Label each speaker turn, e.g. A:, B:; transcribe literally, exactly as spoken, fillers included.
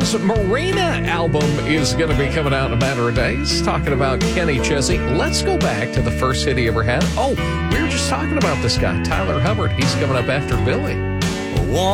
A: His Marina album is going to be coming out in a matter of days. Talking about Kenny Chesney. Let's go back to the first hit he ever had. Oh, we were just talking about this guy, Tyler Hubbard. He's coming up after Billy.